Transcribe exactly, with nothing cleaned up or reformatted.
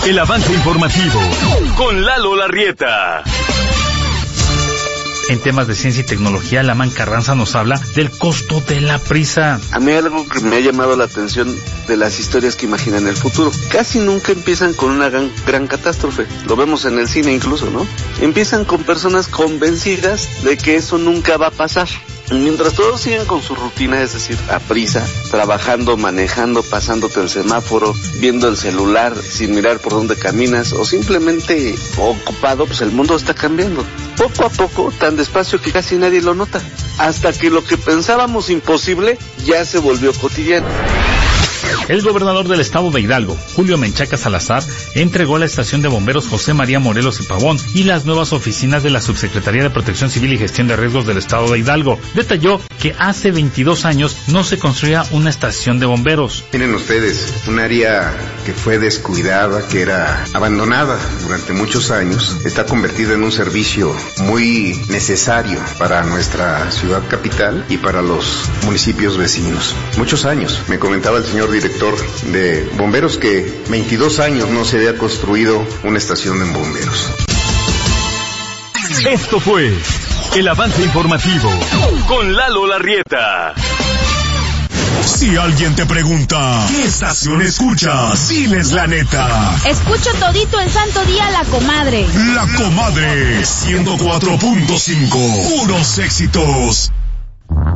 El avance informativo con Lalo Larrieta. En temas de ciencia y tecnología, Laman Carranza nos habla del costo de la prisa. A mí algo que me ha llamado la atención de las historias que imaginan el futuro, casi nunca empiezan con una gran, gran catástrofe. Lo vemos en el cine incluso, ¿no? Empiezan con personas convencidas de que eso nunca va a pasar. Mientras todos siguen con su rutina, es decir, a prisa, trabajando, manejando, pasándote el semáforo, viendo el celular sin mirar por dónde caminas o simplemente ocupado, pues el mundo está cambiando. Poco a poco, tan despacio que casi nadie lo nota, hasta que lo que pensábamos imposible ya se volvió cotidiano. El gobernador del estado de Hidalgo, Julio Menchaca Salazar, entregó la estación de bomberos José María Morelos y Pavón y las nuevas oficinas de la Subsecretaría de Protección Civil y Gestión de Riesgos del estado de Hidalgo. Detalló que hace veintidós años no se construía una estación de bomberos. Tienen ustedes un área que fue descuidada, que era abandonada durante muchos años, está convertida en un servicio muy necesario para nuestra ciudad capital y para los municipios vecinos. Muchos años. Me comentaba el señor director de bomberos que veintidós años no se había construido una estación de bomberos. Esto fue el avance informativo con Lalo Larrieta. Si alguien te pregunta, ¿qué estación escuchas? Diles la neta. Escucho todito el santo día La Comadre. La Comadre, ciento cuatro punto cinco. Puros éxitos.